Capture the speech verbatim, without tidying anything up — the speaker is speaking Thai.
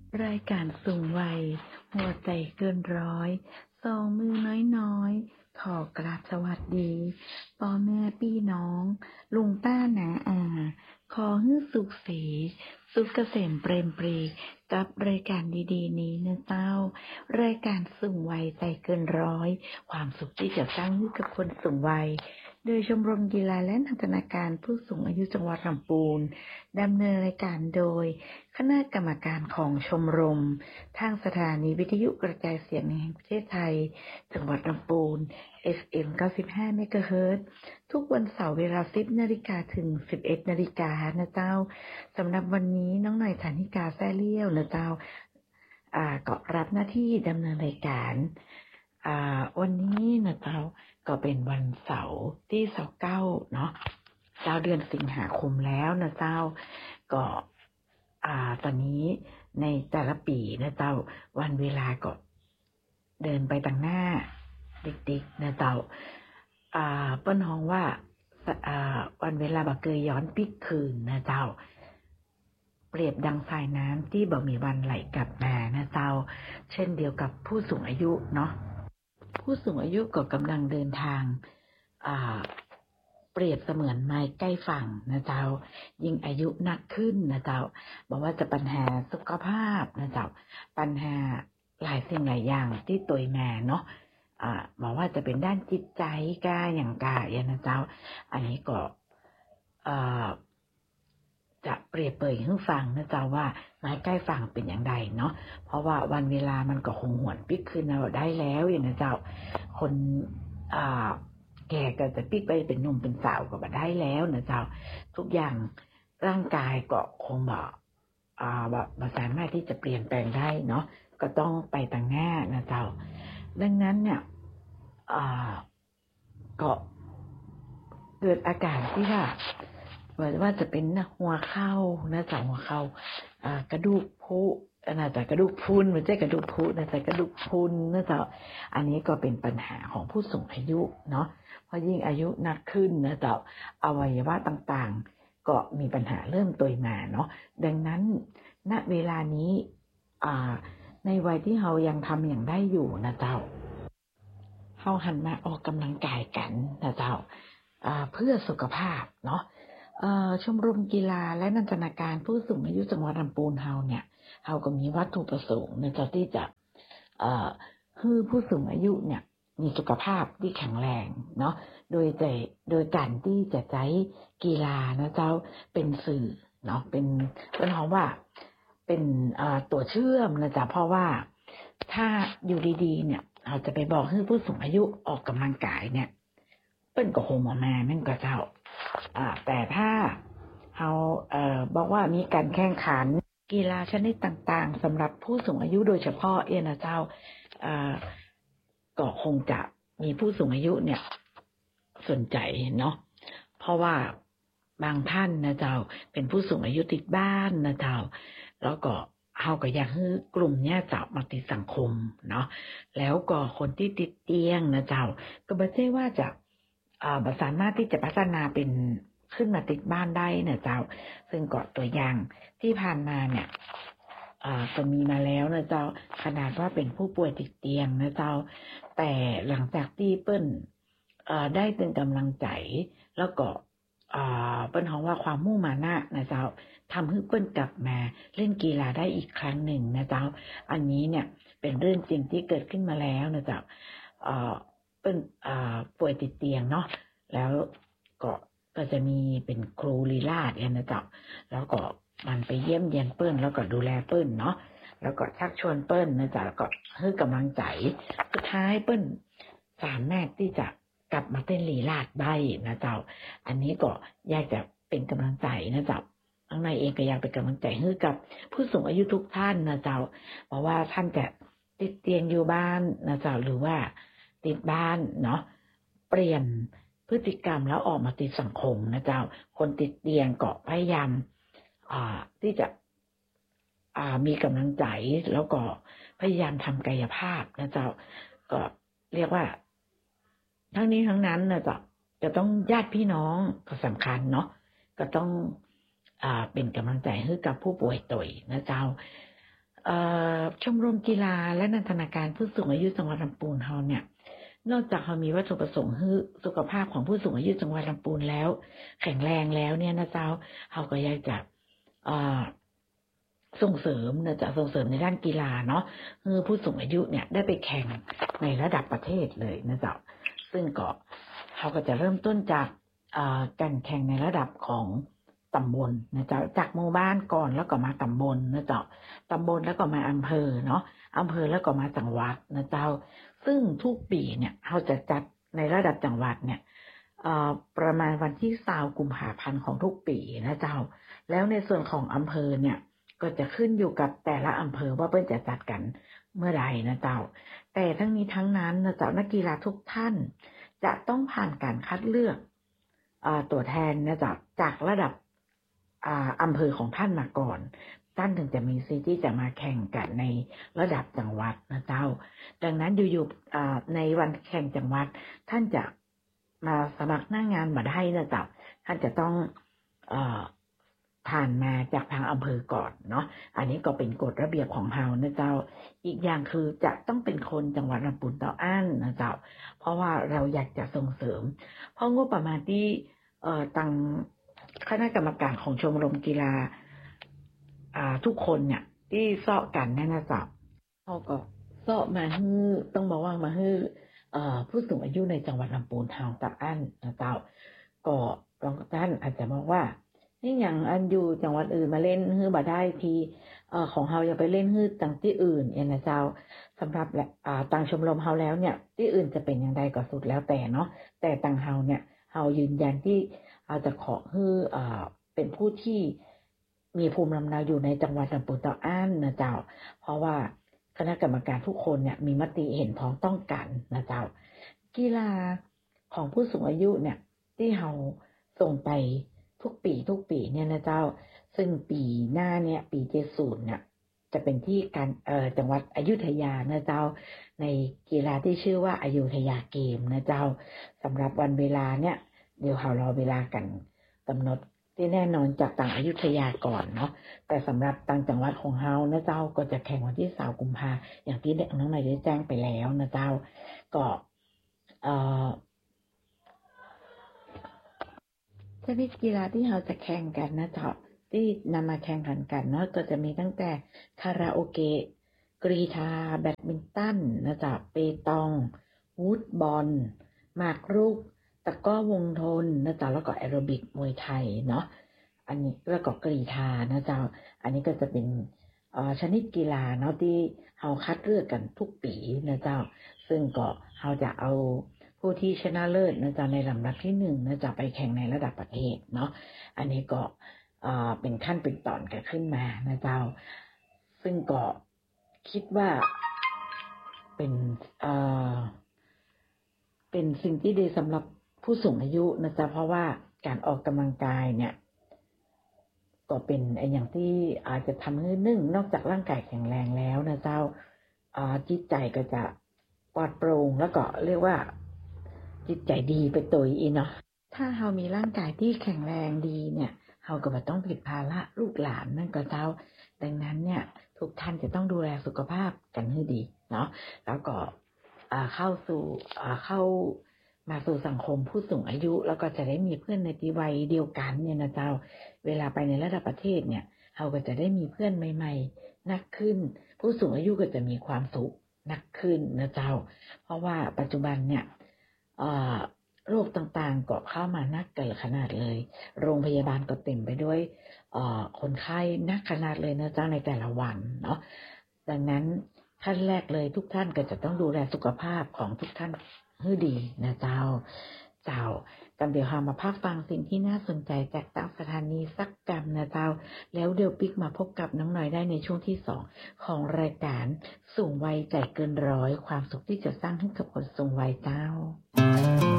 รายการสูงวัยหัวใจเกินร้อยสองมือน้อยๆขอกราบสวัสดีพ่อแม่พี่น้องลุงป้าน้าอาขอให้สุขสีสุขเกษมเปรมปรีกับรายการดีๆนี้นะเจ้ารายการสูงวัยใจเกินร้อยความสุขที่จะสร้างให้กับคนสูงวัยโดยชมรมกีฬาและพัฒนาการผู้สูงอายุจังหวัดลำพูนดำเนินรายการโดยคณะกรรมการของชมรมทางสถานีวิทยุกระจายเสียงแห่งประเทศไทยจังหวัดลำพูน เอฟ เอ็ม เก้าสิบห้า เมกะเฮิรตซ์ทุกวันเสาร์เวลา สิบนาฬิกาถึง สิบเอ็ดนาฬิกานะเจ้าสำหรับวันนี้น้องหน่อยฐานิกาแซ่เลี้ยวนะเจ้าอ่าก็รับหน้าที่ดำเนินรายการอ่าวันนี้นะเจ้าก็เป็นวันเสาร์ที่ยี่สิบเก้าเนาะเจ้าเดือนสิงหาคมแล้วนะเจ้าก็อ่าตอนนี้ในแต่ละปีนะเจ้าวันเวลาก็เดินไปต่างหน้าติ๊กๆนะเจ้าอ่าเปิ้นฮ้องว่าอ่าวันเวลาบ่เคยย้อนปิกคืนนะเจ้าเปรียบดังสายน้ำที่บ่มีวันไหลกลับมานะเจ้าเช่นเดียวกับผู้สูงอายุเนาะผู้สูงอายุก็กำลังเดินทางอ่าเปรียบเสมือนไม้ใกล้ฝั่งนะเจ้ายิ่งอายุนักขึ้นนะเจ้าบอกว่าจะปัญหาสุขภาพนะเจ้าปัญหาหลายสิ่งหลายอย่างที่ตวยมาเนาะอ่าบอกว่าจะเป็นด้านจิตใจกายอย่างกายนะเจ้าอันนี้ก็อ่าจะเปรียบเปรยให้ฟังนะเจ้าว่าไม้ใกล้ฝั่งเป็นอย่างไรเนาะเพราะว่าวันเวลามันก็คงหวนปิกคืนเราได้แล้วอย่างนะเจ้าคนอ่าแก่ก็จะปิกไปเป็นหนุ่มเป็นสาวก็บ่ได้แล้วนะเจ้าทุกอย่างร่างกายก็คงบ่อ่าบ่บ่สามารถที่จะเปลี่ยนแปลงได้เนาะก็ต้องไปต่างหน้านะเจ้าดังนั้นเนี่ยอ่าก็เกิดอาการที่ว่าว่าจะเป็นหัวเข่านะเจ้าหัวเข่าอ่ากระดูกพุน่าจะกระดูกพรุนไม่ใช่กระดูกพุน่าจะกระดูกพรุนนะเจ้าอันนี้ก็เป็นปัญหาของผู้สูงอายุเนาะเพราะยิ่งอายุนักขึ้นนะเจ้าอวัยวะต่างๆก็มีปัญหาเริ่มตวยมาเนาะดังนั้นณเวลานี้อ่าในวัยที่เรายังทำอย่างได้อยู่นะเจ้าเราหันมาออกกำลังกายกันนะเจ้าอ่าเพื่อสุขภาพเนาะเอ่อชมรมกีฬาและนันทนาการผู้สูงอายุจังหวัดลำพูนเฮาเนี่ยเฮาก็มีวัตถุประสงค์นะเจ้าที่จะเอ่อให้ผู้สูงอายุเนี่ยมีสุขภาพที่แข็งแรงเนาะโดยแต่โดยการที่จะใช้กีฬานะเจ้าเป็นสื่อเนาะเป็นเป็นของว่าเป็นเอ่อตัวเชื่อมนะจ๊ะเพราะว่าถ้าอยู่ดีๆเนี่ยเราจะไปบอกให้ผู้สูงอายุออกกำลังกายเนี่ยเปิ้นก็คงบ่มาแม่นก็เจ้าอ่าแต่ถ้าเราเอ่อบอกว่ามีการแข่งขันกีฬาชนิดต่างๆสำหรับผู้สูงอายุโดยเฉพาะเองนะเจ้าอ่าก็คงจะมีผู้สูงอายุเนี่ยสนใจเนาะเพราะว่าบางท่านนะเจ้าเป็นผู้สูงอายุติดบ้านนะเจ้าแล้วก็เฮาก็อยากให้กลุ่มเนี้ยเจ้ามาติดสังคมเนาะแล้วก็คนที่ติดเตียงนะเจ้าก็บ่ใช่ว่าจะอ่าบ่สามารถที่จะพัฒนาเป็นขึ้นมาติดบ้านได้นะเจ้าซึ่งก็ตัวอย่างที่ผ่านมาเนี่ยอ่าก็มีมาแล้วนะเจ้าขนาดว่าเป็นผู้ป่วยติดเตียงนะเจ้าแต่หลังจากที่เปิ้นเอ่อได้เป็นกำลังใจแล้วก็อ่าเปิ้นฮ้องว่าความมุ่งมานะนะเจ้าทำให้เปิ้นกลับมาเล่นกีฬาได้อีกครั้งหนึ่งนะเจ้าอันนี้เนี่ยเป็นเรื่องจริงที่เกิดขึ้นมาแล้วนะเจ้าเอ่อเปิ้นอ่าป่วยติดเตียงเนาะแล้วก็ก็จะมีเป็นครูลีลาศเนี่ยนะเจ้าแล้วก็มันไปเยี่ยมเยียนเปิ้นแล้วก็ดูแลเปิ้นเนาะแล้วก็ชักชวนเปิ้นนะเจ้าแล้วก็ให้กำลังใจสุดท้ายเปิ้นสามารถที่จะกลับมาเต้นลีลาศได้นะเจ้าอันนี้ก็อยากจะเป็นกำลังใจนะเจ้าข้างในเองก็อยากเป็นกำลังใจให้กับผู้สูงอายุทุกท่านนะเจ้าเพราะว่าท่านจะติดเตียงอยู่บ้านนะเจ้าหรือว่าติดบ้านเนาะเปลี่ยนพฤติกรรมแล้วออกมาติดสังคมนะเจ้าคนติดเตียงก็พยายามอ่าที่จะอ่ามีกำลังใจแล้วก็พยายามทำกายภาพนะเจ้าก็เรียกว่าทั้งนี้ทั้งนั้นนะเจ้าจะต้องญาติพี่น้องก็สำคัญเนาะก็ต้องอ่าเป็นกำลังใจให้กับผู้ป่วยต่อยนะเจ้าชมรมกีฬาและนันทนาการผู้สูงอายุจังหวัดลำพูนเราเนี่ยนอกจากเขามีวัตถุประสงค์ให้สุขภาพของผู้สูงอายุจังหวัดลำพูนแล้วแข็งแรงแล้วเนี่ยนะเจ้าเขาก็อยากจะส่งเสริมนะจะส่งเสริมในด้านกีฬาเนาะคือผู้สูงอายุเนี่ยได้ไปแข่งในระดับประเทศเลยนะเจ้าซึ่งก็เขาก็จะเริ่มต้นจากการแข่งในระดับของตำบลนะเจ้าจากหมู่บ้านก่อนแล้วก็มาตำบลนะเจ้าตำบลแล้วก็มาอำเภอเนาะอำเภอแล้วก็มาจังหวัดนะเจ้าซึ่งทุกปีเนี่ยเขาจะจัดในระดับจังหวัดเนี่ยประมาณวันที่ยี่สิบกุมภาพันธ์ของทุกปีนะเจ้าแล้วในส่วนของอำเภอเนี่ยก็จะขึ้นอยู่กับแต่ละอำเภอว่าเพิ่นจะจัดกันเมื่อใดนะเจ้าแต่ทั้งนี้ทั้งนั้นนะเจ้านักกีฬาทุกท่านจะต้องผ่านการคัดเลือกตัวแทนนะเจ้าจากระดับอำเภอของท่านมาก่อนท่านถึงจะมีสิทธิ์ที่จะมาแข่งกันในระดับจังหวัดนะเจ้าดังนั้นอยู่ๆในวันแข่งจังหวัดท่านจะมาสมัครหน้างานมาได้นะเจ้าท่านจะต้องเอ่อผ่านมาจากทางอำเภอก่อนเนาะอันนี้ก็เป็นกฎระเบียบของเฮานะเจ้าอีกอย่างคือจะต้องเป็นคนจังหวัดลำพูนเต่าอั้นนะเจ้าเพราะว่าเราอยากจะส่งเสริมเพราะงบประมาณที่เอ่อตั้งคณะกรรมการของชมรมกีฬาอ่าทุกคนเนี่ยที่เซาะกันนั่นนะเจ้าเขาก็เซาะมาฮื้อต้องบอกว่ามาฮื้อเอ่อผู้สูงอายุในจังหวัดลำพูนเฮาเต่าอั้นนะเจ้าก็บางท่านอาจจะมองว่านี่อย่างอันอยู่จังหวัดอื่นมาเล่นฮื้อบ่ได้ทีเอ่อของเฮาอย่าไปเล่นฮื้อต่างที่อื่นเองนะเจ้าสำหรับอ่าต่างชมรมเฮาแล้วเนี่ยที่อื่นจะเป็นอย่างใดก็สุดแล้วแต่เนาะแต่ต่างเฮาเนี่ยเฮายืนยันที่เอาจะขอฮื้ออ่าเป็นผู้ที่มีภูมิลำเนาอยู่ในจังหวัดลำพูนเต่าอั้นนะเจ้าเพราะว่าคณะกรรมการทุกคนเนี่ยมีมติเห็นพ้องต้องกันนะเจ้ากีฬาของผู้สูงอายุเนี่ยที่เฮาส่งไปทุกปีทุกปีเนี่ยนะเจ้าซึ่งปีหน้าเนี่ยปีเจ็ดสิบเนี่ยจะเป็นที่การเอ่อจังหวัดอยุธยานะเจ้าในกีฬาที่ชื่อว่าอยุธยาเกมนะเจ้าสำหรับวันเวลาเนี่ยเดี๋ยวเรารอเวลากันกำหนดที่แน่นอนจากต่างอยุธยาก่อนเนาะแต่สำหรับต่างจังหวัดของเฮานะเจ้าก็จะแข่งวันที่สามกุมภาอย่างที่น้องนายได้แจ้งไปแล้วนะเจ้าก็เอ่อชนิดกีฬาที่เราจะแข่งกันนะเจ้าที่นำมาแข่งขันกันเนาะก็จะมีตั้งแต่คาราโอเกะกรีฑาแบดมินตันนะเจ้าเปตองวูดบอลหมากรุกตะกร้อวงทนนะเจ้าแล้วก็แอโรบิกมวยไทยเนาะอันนี้แล้วก็กรีฑานะเจ้าอันนี้ก็จะเป็นเอ่อชนิดกีฬาเนาะที่เราคัดเลือกกันทุกปีนะเจ้าซึ่งก็เราจะเอาผู้ที่ชนะเลิศนะจ๊ะในลำดับที่หนึ่งนะจ๊ะไปแข่งในระดับประเทศเนาะอันนี้ก็เป็นขั้นเป็นตอนกันขึ้นมานะเจ้าซึ่งก็คิดว่าเป็นเอ่อเป็นสิ่งที่ดีสำหรับผู้สูงอายุนะจ๊ะเพราะว่าการออกกำลังกายเนี่ยก็เป็นไอ้อย่างที่อาจจะทำให้หนึ่งนอกจากร่างกายแข็งแรงแล้วนะเจ้าจิตใจก็จะปลอดโปร่งแล้วก็เรียกว่าจิตใจดีไปตัวอีเนาะถ้าเรามีร่างกายที่แข็งแรงดีเนี่ยเราก็ไม่ต้องผิดภาระลูกหลานนั่นก็เจ้าดังนั้นเนี่ยทุกท่านจะต้องดูแลสุขภาพกันให้ดีเนาะแล้วก็เข้าสู่เข้ามาสู่สังคมผู้สูงอายุแล้วก็จะได้มีเพื่อนในที่วัยเดียวกันเนี่ยนะเจ้าเวลาไปในระดับประเทศเนี่ยเราก็จะได้มีเพื่อนใหม่ๆนักขึ้นผู้สูงอายุก็จะมีความสุขนักขึ้นนะเจ้าเพราะว่าปัจจุบันเนี่ยโรคต่างๆก็เข้ามานักเกินขนาดเลยโรงพยาบาลก็เต็มไปด้วยคนไข้นักขนาดเลยนะเจ้าในแต่ละวันเนาะดังนั้นขั้นแรกเลยทุกท่านก็จะต้องดูแลสุขภาพของทุกท่านให้ดีนะเจ้าเจ้ากันเดี๋ยวเรามาพักฟังสิ่งที่น่าสนใจจากตั้งสถานีสักกรรมนะเจ้าแล้วเดี๋ยวปิ๊กมาพบกับน้องหน่อยได้ในช่วงที่สองของรายการสูงวัยใจเกินร้อยความสุขที่จะสร้างให้กับคนสูงวัยเจ้า